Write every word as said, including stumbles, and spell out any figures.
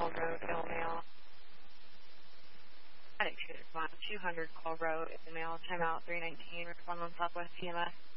Call Road, Illmail. Attic two hundred Call Road, Illmail, timeout three nineteen, respond on Southwest T M S.